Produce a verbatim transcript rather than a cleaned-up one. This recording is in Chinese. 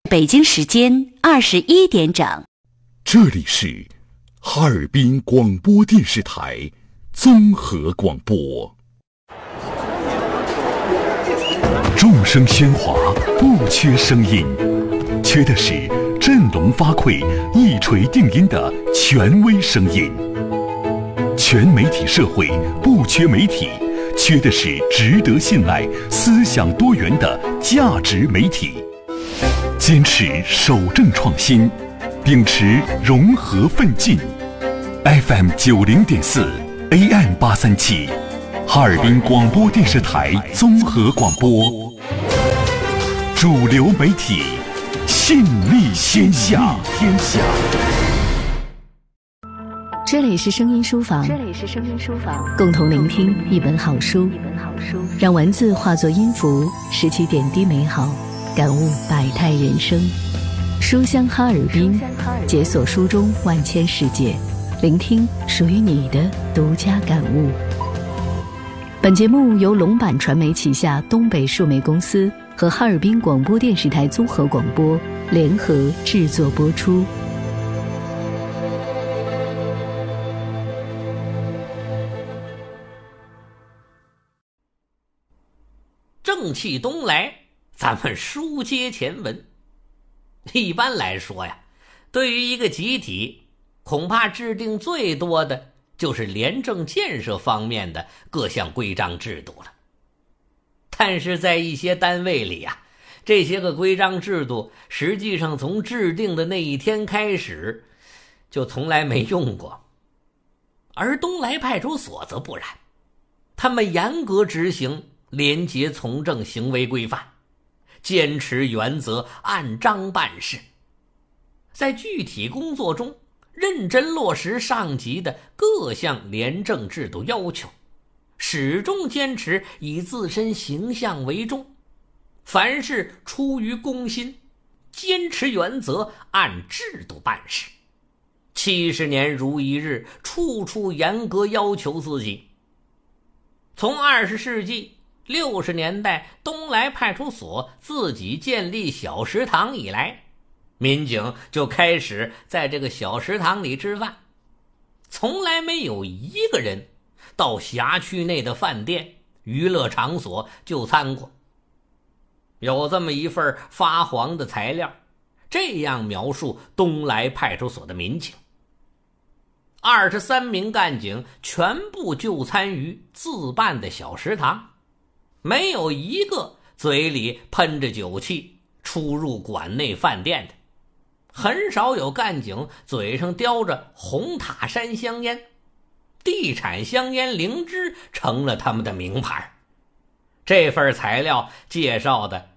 北京时间二十一点整。 这里是哈尔滨广播电视台综合广播。众声喧哗，不缺声音，缺的是振聋发聩、一锤定音的权威声音。全媒体社会不缺媒体，缺的是值得信赖、思想多元的价值媒体。坚持守正创新，秉持融合奋进。F M 九零点四 A M 八三七，哈尔滨广播电视台综合广播，主流媒体，信力天下。天下。 这里是声音书房， 这里是声音书房， 共同聆听一本好书， 一本好书， 让文字化作音符，拾起点滴美好，感悟百态人生。书香哈尔滨，解锁书中万千世界，聆听属于你的独家感悟。本节目由龙版传媒旗下东北数媒公司和哈尔滨广播电视台综合广播联合制作播出。 正气东来，咱们书接前文。一般来说呀，对于一个集体，恐怕制定最多的就是廉政建设方面的各项规章制度了。但是在一些单位里呀，这些个规章制度实际上从制定的那一天开始就从来没用过。而东来派出所则不然，他们严格执行廉洁从政行为规范，坚持原则，按章办事，在具体工作中认真落实上级的各项廉政制度要求，始终坚持以自身形象为重，凡事出于公心，坚持原则，按制度办事。七十年如一日，处处严格要求自己。从二十世纪六十年代东来派出所自己建立小食堂以来，民警就开始在这个小食堂里吃饭，从来没有一个人到辖区内的饭店、娱乐场所就餐过。有这么一份发黄的材料，这样描述东来派出所的民警：二十三名干警全部就餐于自办的小食堂，没有一个嘴里喷着酒气出入馆内饭店的，很少有干警嘴上叼着红塔山香烟，地产香烟灵芝成了他们的名牌。这份材料介绍的